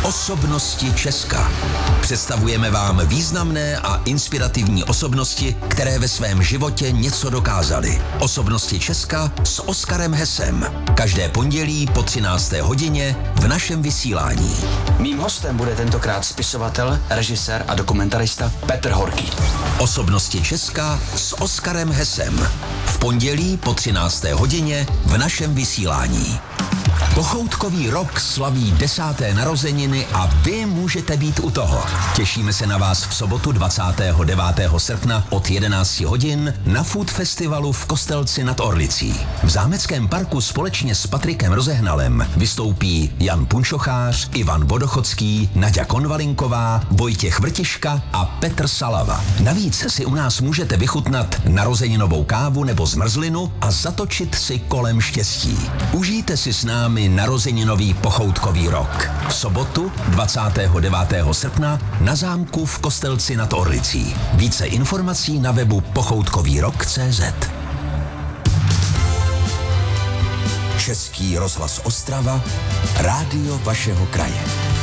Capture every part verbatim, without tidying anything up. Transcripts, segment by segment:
Osobnosti Česka. Představujeme vám významné a inspirativní osobnosti, které ve svém životě něco dokázaly. Osobnosti Česka s Oskarem Hesem. Každé pondělí po třinácté hodině v našem vysílání. Mým hostem bude tentokrát spisovatel, režisér a dokumentarista Petr Horký. Osobnosti Česka s Oskarem Hesem. V pondělí po třinácté hodině v našem vysílání. Pochoutkový rok slaví desáté narozeniny a vy můžete být u toho. Těšíme se na vás v sobotu dvacátého devátého srpna od jedenácti hodin na Food Festivalu v Kostelci nad Orlicí. V Zámeckém parku společně s Patrikem Rozehnalem vystoupí Jan Punčochář, Ivan Vodochodský, Naďa Konvalinková, Vojtěch Vrtiška a Petr Salava. Navíc si u nás můžete vychutnat narozeninovou kávu nebo zmrzlinu a zatočit si kolem štěstí. Užijte si s námi narozeninový pochoutkový rok. V sobotu dvacátého devátého srpna na zámku v Kostelci nad Orlicí. Více informací na webu pochoutkovýrok tečka cé zet. Český rozhlas Ostrava, rádio vašeho kraje.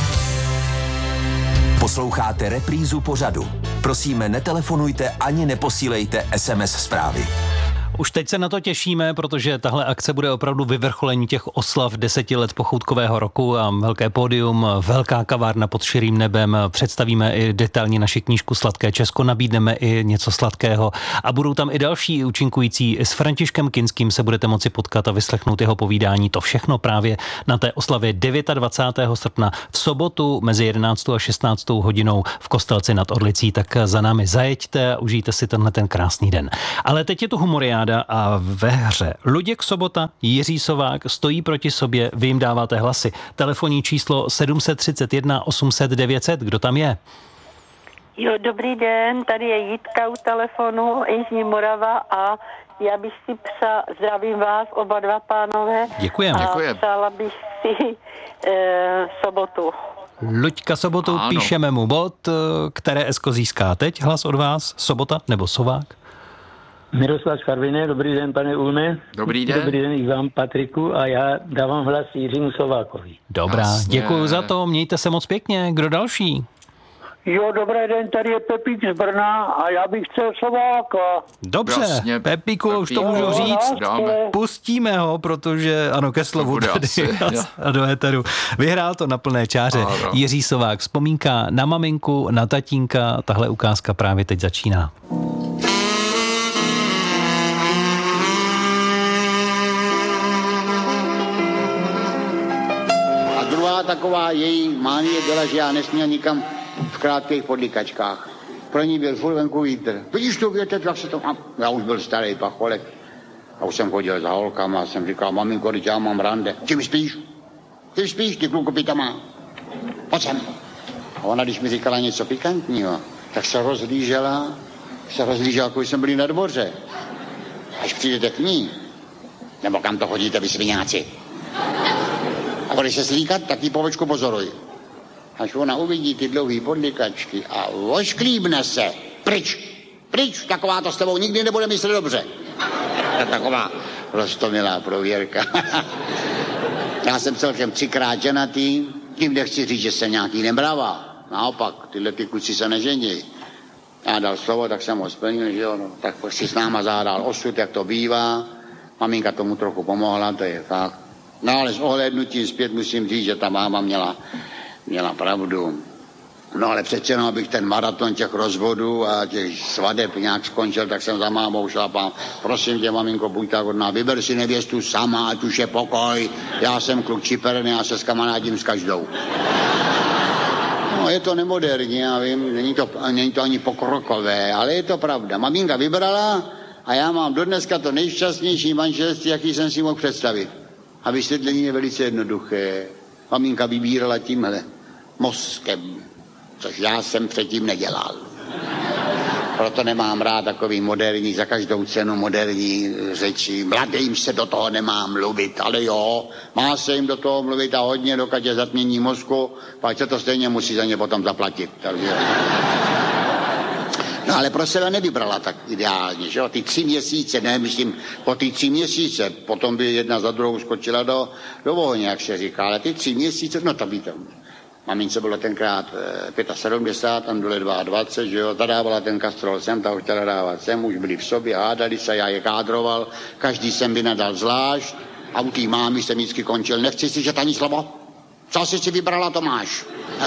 Posloucháte reprízu pořadu. Prosíme, netelefonujte ani neposílejte es em es zprávy. Už teď se na to těšíme, protože tahle akce bude opravdu vyvrcholení těch oslav deseti let pochoutkového roku a velké pódium, velká kavárna pod širým nebem, představíme i detailně naši knížku Sladké Česko, nabídneme i něco sladkého a budou tam i další účinkující. S Františkem Kinským se budete moci potkat a vyslechnout jeho povídání. To všechno právě na té oslavě dvacátého devátého srpna v sobotu mezi jedenáctou a šestnáctou hodinou v Kostelci nad Orlicí. Tak za námi zajeďte a užijte si tenhle ten krásný den. Ale teď je tu humoriáda a ve hře Luděk Sobota, Jiří Sovák stojí proti sobě, vy jim dáváte hlasy. Telefonní číslo sedm set třicet jedna osm set devět set, kdo tam je? Jo, dobrý den, tady je Jitka u telefonu, Jižní Morava a já bych si psa, zdravím vás oba dva pánové. Děkujeme. A Děkujem. přála bych si e, Sobotu. Luďka Sobotou, ano. Píšeme mu bod, které esko získá teď hlas od vás, Sobota nebo Sovák? Miroslav Karviné, dobrý den, pane Ulme. Dobrý den. Dobrý den i vám, Patriku, a já dávám hlas Jiřímu Sovákovi. Dobrá, Jasně. Děkuju za to, mějte se moc pěkně. Kdo další? Jo, dobrý den, tady je Pepík z Brna a já bych chtěl Sováka. Dobře, Jasně, Pepíku, Pepík. už to můžu Jo, říct. dáme. Pustíme ho, protože ano, ke slovu tady asi, a do éteru. Vyhrál to na plné čáře. Ano. Jiří Sovák, vzpomínka na maminku, na tatínka, tahle ukázka právě teď začíná. Taková její mánie byla, že já nesměl nikam v krátkých podlikačkách. Pro ní byl furt venku vítr. Vidíš tu větev, jak se to... A já už byl starý pacholek. A už jsem chodil za holkama a jsem říkal, maminko, teď já mám rande. Ty mi spíš? Ty spíš, ty klukopita má. Pojď sem. A ona, když mi říkala něco pikantního, tak se rozlížela, se rozlížela, jako jsem byl na dvoře. Až přijdete k ní, nebo kam to chodíte, vy sviňáci. A když se slíkat, tak jí povečku pozoruj. Až ona uvidí ty dlouhý podlikačky a ošklíbne se. Pryč, pryč, taková to s tebou nikdy nebude myslet dobře. To taková roztomilá prověrka. Já jsem celkem třikrát ženatý, tím nechci říct, že jsem nějaký nemravá. Naopak, tyhle ty kluci se nežení. Já dal slovo, tak jsem ho splnil, že jo, no, tak si s náma zahrál osud, jak to bývá. Maminka tomu trochu pomohla, to je fakt. No ale s ohlédnutím zpět musím říct, že ta máma měla, měla pravdu. No ale přece jenom, abych ten maraton těch rozvodů a těch svadeb nějak skončil, tak jsem za mámou šlapal. Prosím tě, maminko, buď tak hodná, vyber si nevěstu sama, ať už je pokoj. Já jsem kluk čiperný, já se skamarádím s každou. No je to nemoderní, já vím, není to, není to ani pokrokové, ale je to pravda. Maminka vybrala a já mám dodneska to nejšťastnější manželství, jaký jsem si mohl představit. A vysvětlení je velice jednoduché. Maminka vybírala tímhle mozkem, což já jsem předtím nedělal. Proto nemám rád takový moderní, za každou cenu moderní řeči. Mladým se do toho nemá mluvit, ale jo, má se jim do toho mluvit a hodně, dokud je zatmění mozku, pak se to stejně musí za ně potom zaplatit. Takže... No ale pro sebe nevybrala tak ideálně, že jo, ty tři měsíce, ne, myslím, po ty tři měsíce, potom by jedna za druhou skočila do, do ohně, jak se říká, ale ty tři měsíce, no to by to, Mamince bylo tenkrát sedmdesát pět, tam dole dvacet dva, že jo, ta dávala ten kastrol sem, ta ho chtěla dávat sem, už byli v sobě, hádali se, já je kádroval, každý sem by nadal zvlášť a u té mámy jsem vždycky končil, nechci si, že ani slovo, co jsi si vybrala, to máš.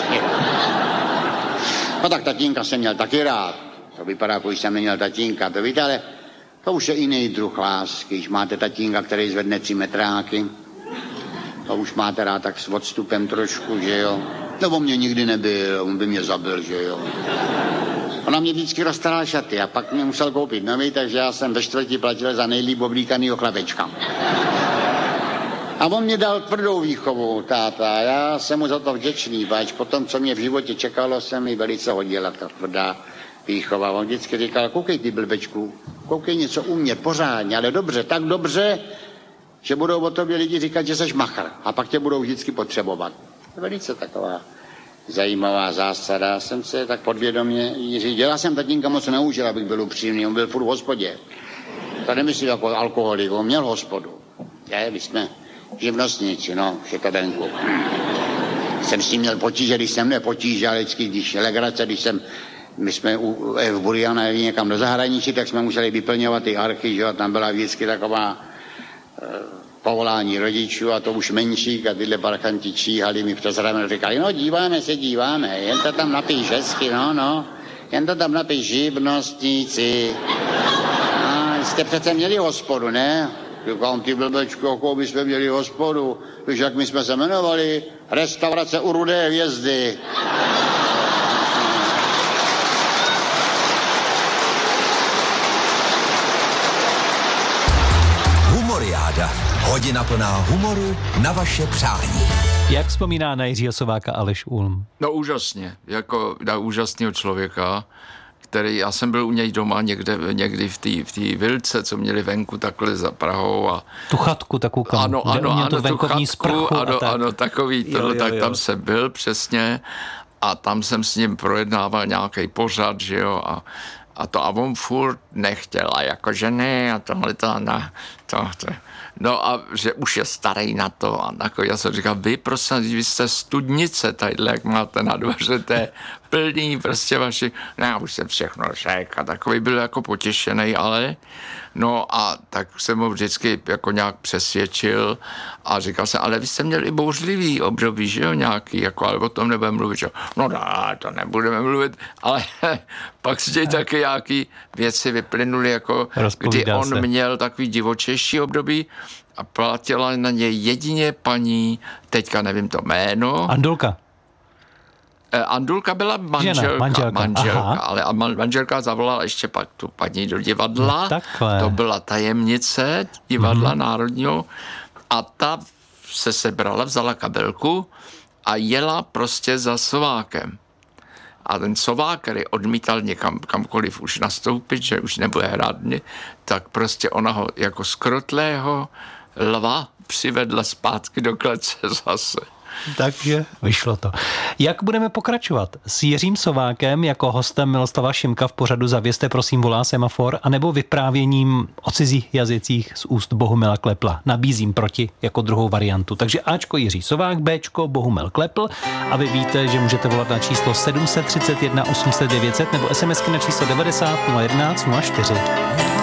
No tak tatínka jsem měl taky rád, to vypadá, jako jsem neměl tatínka, to víte, ale to už je jiný druh lásky, když máte tatínka, který zvedne tři metráky, to už máte rád tak s odstupem trošku, že jo. Nebo mě nikdy nebyl, on by mě zabil, že jo. Ona mě vždycky roztaral šaty a pak mě musel koupit nový, takže já jsem ve čtvrti platil za nejlíp oblíkanýho chlapečka. A on mě dal tvrdou výchovu, táta, já jsem mu za to vděčný, pač potom, co mě v životě čekalo, se mi velice hodila ta tvrdá výchova. On vždycky říkal, koukej ty blbečku, koukej něco umět, pořádně, ale dobře, tak dobře, že budou o tobě lidi říkat, že seš machr a pak tě budou vždycky potřebovat. Velice taková zajímavá zásada. Jsem se tak podvědomě jí řídil. Já jsem tatínka moc neužil, abych byl upřímný. On byl furt v hospodě. To nemyslím jako alkoholik, on měl hospodu. Je, my jsme živnostníci, no, šekadenku. Jsem s tím měl potíže, když jsem nepotíže, ale vždycky, když legrace, když jsem, my jsme u, v Buriana jeli někam do zahraničí, tak jsme museli vyplňovat ty archy, že jo, tam byla vždycky taková povolání rodičů a to už menšík a tyhle parchanti číhali mi přes ramen, říkali, no díváme se, díváme, jen to tam napíš hezky, no, no, jen to tam napíš živnostníci. A jste přece měli hospodu, ne? Říkám, ty blbečku, jakou bychom měli hospodu, víš, jak my jsme se jmenovali? Restaurace u Rudé hvězdy. Humoriáda. Hodina plná humoru na vaše přání. Jak vzpomíná na Jiřího Sováka Aleš Ulm? No úžasně, jako na úžasného člověka, který, já jsem byl u něj doma někde, někdy v té v té vilce, co měli venku takhle za Prahou. A tu chatku takovou, kam ano, ano, ano, tu venkovní tu sprchu chatku, ano, tak. ano, takový, tohle, jo, jo, tak jo. Tam jsem byl přesně a tam jsem s ním projednával nějaký pořad, že jo, a A to a on furt nechtěl, a jakože ne, a tohle to, na, to, to. No a že už je starý na to. A jako já jsem říkal, vy prosím, vy jste studnice tadyhle, jak máte na dvoře, to je plný prostě vaši, ne, já už jsem všechno řekl. A takový byl jako potěšený, ale no a tak jsem ho vždycky jako nějak přesvědčil a říkal jsem, ale vy jste měli bouřlivý období, že jo, nějaký, jako, ale o tom nebudeme mluvit, že? No dá, to nebudeme mluvit, ale pak z těch taky nějaký věci vyplynuly, jako kdy on se. Měl takový divočejší období a platila na něj jedině paní, teďka nevím to jméno. Andulka. Andulka byla manželka, Žena, manželka, manželka ale manželka zavolala ještě pak tu paní do divadla. No, to byla tajemnice divadla mm-hmm. národního a ta se sebrala, vzala kabelku a jela prostě za Sovákem. A ten Sovák, který odmítal někam kamkoliv už nastoupit, že už nebude hrát mě, tak prostě ona ho jako skrotlého lva přivedla zpátky do klece zase. Takže vyšlo to. Jak budeme pokračovat? S Jiřím Sovákem jako hostem Miloslava Šimka v pořadu Zavězte prosím volá semafor, anebo vyprávěním o cizích jazycích z úst Bohumila Klepla? Nabízím proti jako druhou variantu. Takže Ačko Jiří Sovák, Bčko Bohumil Klepl a vy víte, že můžete volat na číslo sedm tři jedna osm set devět set nebo SMSky na číslo devadesát nula jedenáct nula čtyři.